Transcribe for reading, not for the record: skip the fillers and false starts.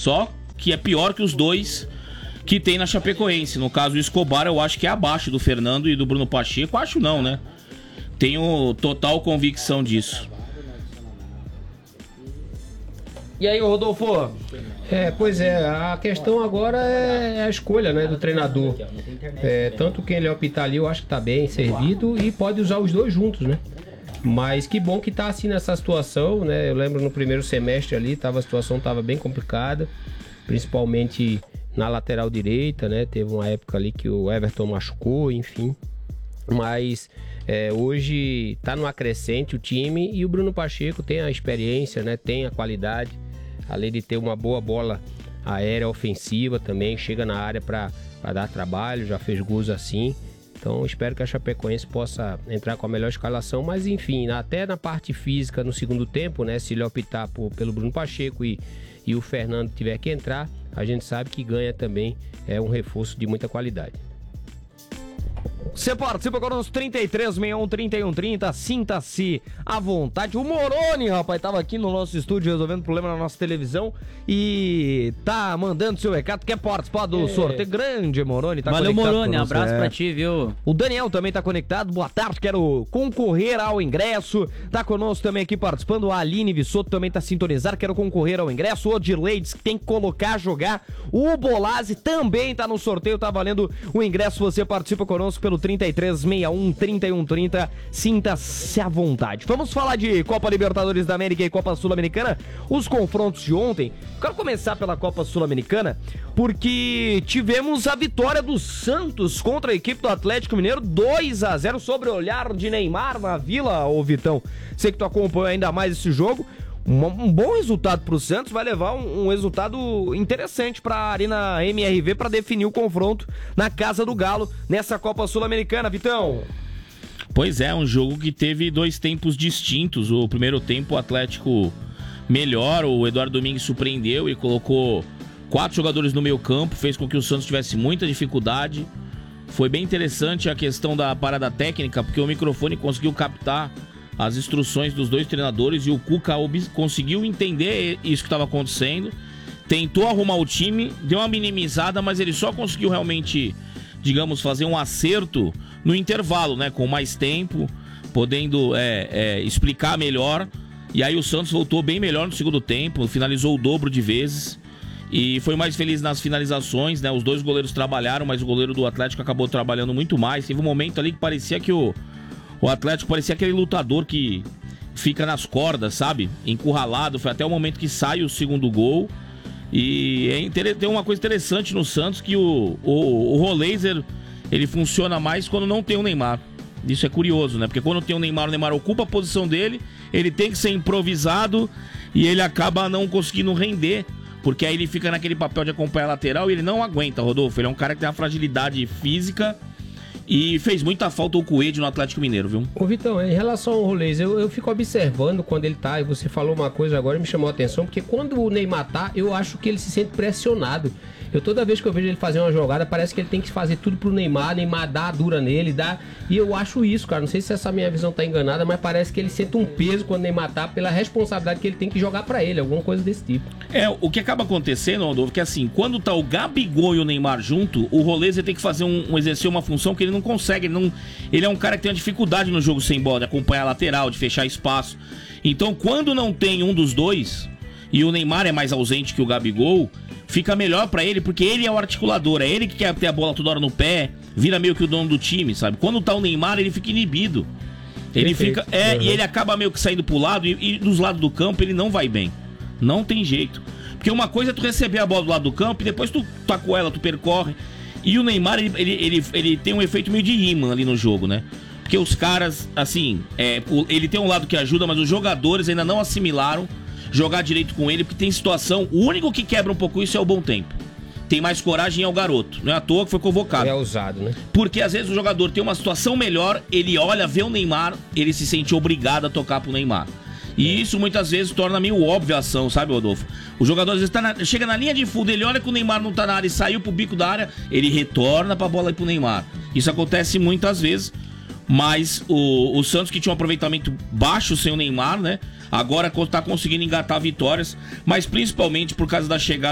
Só que é pior que os dois que tem na Chapecoense. No caso, o Escobar eu acho que é abaixo do Fernando e do Bruno Pacheco. Acho não, né? Tenho total convicção disso. E aí, Rodolfo? Pois é, a questão agora é a escolha, né, do treinador. Tanto quem ele optar ali, eu acho que tá bem servido e pode usar os dois juntos, né? Mas que bom que tá assim nessa situação, né? Eu lembro no primeiro semestre ali, a situação tava bem complicada, principalmente na lateral direita, né? Teve uma época ali que o Everton machucou, enfim. Mas hoje tá no acrescente o time e o Bruno Pacheco tem a experiência, né? Tem a qualidade, além de ter uma boa bola aérea ofensiva também, chega na área para dar trabalho, já fez gols assim. Então espero que a Chapecoense possa entrar com a melhor escalação, mas enfim, até na parte física no segundo tempo, né? Se ele optar pelo Bruno Pacheco e o Fernando tiver que entrar, a gente sabe que ganha também um reforço de muita qualidade. Você participa conosco, 3361-3130, sinta-se à vontade. O Moroni, rapaz, tava aqui no nosso estúdio resolvendo problema na nossa televisão e tá mandando seu recado, quer participar do sorteio. Grande Moroni, tá Valeu, conectado Moroni, conosco. abraço pra ti, viu? O Daniel também tá conectado, boa tarde, quero concorrer ao ingresso. Tá conosco também aqui participando, a Aline Vissoto também tá sintonizada, quero concorrer ao ingresso. O Odirley diz que tem que colocar, jogar. O Bolazzi também tá no sorteio, tá valendo o ingresso. Você participa conosco pelo 3361-3130, sinta-se à vontade. Vamos falar de Copa Libertadores da América e Copa Sul-Americana, os confrontos de ontem. Quero começar pela Copa Sul-Americana, porque tivemos a vitória do Santos contra a equipe do Atlético Mineiro, 2-0, sobre o olhar de Neymar na Vila, ô Vitão. Sei que tu acompanhou ainda mais esse jogo. Um bom resultado pro Santos, vai levar um resultado interessante pra Arena MRV para definir o confronto na Casa do Galo nessa Copa Sul-Americana, Vitão. Pois é, um jogo que teve dois tempos distintos. O primeiro tempo o Atlético melhor, o Eduardo Domingues surpreendeu e colocou 4 jogadores no meio campo, fez com que o Santos tivesse muita dificuldade. Foi bem interessante a questão da parada técnica, porque o microfone conseguiu captar as instruções dos dois treinadores e o Cuca conseguiu entender isso que estava acontecendo, tentou arrumar o time, deu uma minimizada, mas ele só conseguiu realmente, digamos, fazer um acerto no intervalo, né, com mais tempo, podendo explicar melhor, e aí o Santos voltou bem melhor no segundo tempo, finalizou o dobro de vezes e foi mais feliz nas finalizações, né, os dois goleiros trabalharam, mas o goleiro do Atlético acabou trabalhando muito mais. Teve um momento ali que parecia que o Atlético parecia aquele lutador que fica nas cordas, sabe? Encurralado. Foi até o momento que sai o segundo gol. E tem uma coisa interessante no Santos, que o Roleiser, ele funciona mais quando não tem o Neymar. Isso é curioso, né? Porque quando tem o Neymar ocupa a posição dele, ele tem que ser improvisado e ele acaba não conseguindo render, porque aí ele fica naquele papel de acompanhar a lateral e ele não aguenta, Rodolfo. Ele é um cara que tem uma fragilidade física. E fez muita falta o Coelho no Atlético Mineiro, viu? Ô Vitão, em relação ao Rolês, eu fico observando quando ele tá, e você falou uma coisa agora e me chamou a atenção, porque quando o Neymar tá, eu acho que ele se sente pressionado. Toda vez que eu vejo ele fazer uma jogada, parece que ele tem que fazer tudo pro Neymar dá dura nele, e eu acho isso, cara, não sei se essa minha visão tá enganada, mas parece que ele sente um peso quando o Neymar tá, pela responsabilidade que ele tem que jogar pra ele, alguma coisa desse tipo. O que acaba acontecendo, Rodolfo, que assim, quando tá o Gabigol e o Neymar junto, o Rolês tem que fazer exercer uma função que ele não consegue, ele é um cara que tem uma dificuldade no jogo sem bola, de acompanhar a lateral, de fechar espaço. Então, quando não tem um dos dois, e o Neymar é mais ausente que o Gabigol, fica melhor pra ele, porque ele é o articulador, é ele que quer ter a bola toda hora no pé, vira meio que o dono do time, sabe? Quando tá o Neymar, ele fica inibido. Ele fica, e ele acaba meio que saindo pro lado, e dos lados do campo ele não vai bem. Não tem jeito. Porque uma coisa é tu receber a bola do lado do campo, e depois tu tá com ela, tu percorre. E o Neymar, ele tem um efeito meio de imã ali no jogo, né? Porque os caras, assim, ele tem um lado que ajuda, mas os jogadores ainda não assimilaram jogar direito com ele, porque tem situação, o único que quebra um pouco isso é o bom tempo. Tem mais coragem é o garoto, não é à toa que foi convocado. É ousado, né? Porque às vezes o jogador tem uma situação melhor, ele olha, vê o Neymar, ele se sente obrigado a tocar pro Neymar. E isso muitas vezes torna meio óbvia a ação, sabe, Rodolfo? O jogador às vezes chega na linha de fundo, ele olha que o Neymar não tá na área e saiu pro bico da área, ele retorna pra bola ir pro Neymar. Isso acontece muitas vezes, mas o Santos, que tinha um aproveitamento baixo sem o Neymar, né? Agora tá conseguindo engatar vitórias, mas principalmente por causa da chegada